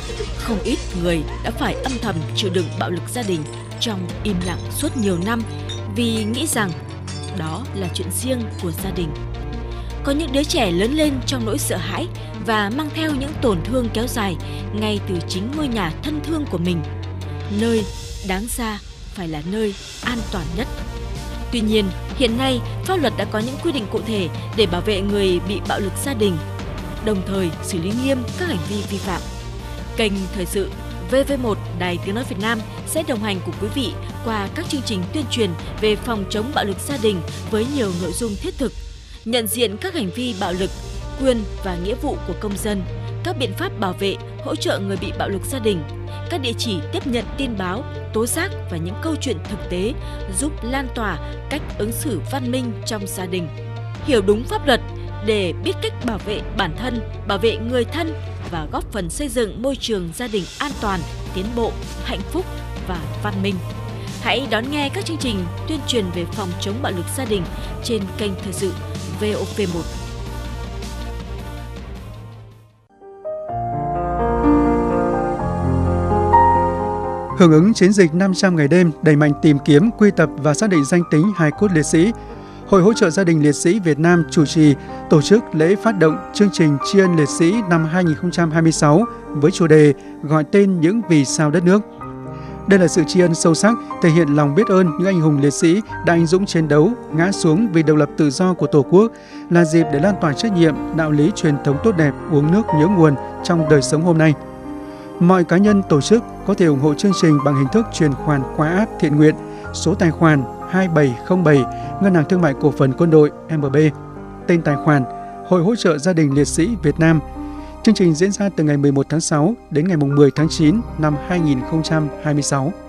Không ít người đã phải âm thầm chịu đựng bạo lực gia đình trong im lặng suốt nhiều năm vì nghĩ rằng đó là chuyện riêng của gia đình. Có những đứa trẻ lớn lên trong nỗi sợ hãi và mang theo những tổn thương kéo dài ngay từ chính ngôi nhà thân thương của mình, nơi đáng ra phải là nơi an toàn nhất. Tuy nhiên, hiện nay pháp luật đã có những quy định cụ thể để bảo vệ người bị bạo lực gia đình, đồng thời xử lý nghiêm các hành vi vi phạm. Kênh Thời sự VV1 Đài Tiếng nói Việt Nam sẽ đồng hành cùng quý vị qua các chương trình tuyên truyền về phòng chống bạo lực gia đình với nhiều nội dung thiết thực, nhận diện các hành vi bạo lực, quyền và nghĩa vụ của công dân, các biện pháp bảo vệ, hỗ trợ người bị bạo lực gia đình, các địa chỉ tiếp nhận tin báo, tố giác và những câu chuyện thực tế giúp lan tỏa cách ứng xử văn minh trong gia đình. Hiểu đúng pháp luật để biết cách bảo vệ bản thân, bảo vệ người thân và góp phần xây dựng môi trường gia đình an toàn, tiến bộ, hạnh phúc và văn minh. Hãy đón nghe các chương trình tuyên truyền về phòng chống bạo lực gia đình trên kênh Thời sự VOV1. Hưởng ứng chiến dịch 500 ngày đêm đẩy mạnh tìm kiếm, quy tập và xác định danh tính hài cốt liệt sĩ, Hội hỗ trợ gia đình liệt sĩ Việt Nam chủ trì tổ chức lễ phát động chương trình tri ân liệt sĩ năm 2026 với chủ đề gọi tên những vì sao đất nước. Đây là sự tri ân sâu sắc, thể hiện lòng biết ơn những anh hùng liệt sĩ đã anh dũng chiến đấu, ngã xuống vì độc lập tự do của Tổ quốc, là dịp để lan tỏa trách nhiệm, đạo lý truyền thống tốt đẹp, uống nước nhớ nguồn trong đời sống hôm nay. Mọi cá nhân, tổ chức có thể ủng hộ chương trình bằng hình thức chuyển khoản qua app thiện nguyện, số tài khoản 2707 Ngân hàng Thương mại Cổ phần Quân đội MB, tên tài khoản Hội hỗ trợ gia đình liệt sĩ Việt Nam. Chương trình diễn ra từ ngày 11 tháng 6 đến ngày 10 tháng 9 năm 2026.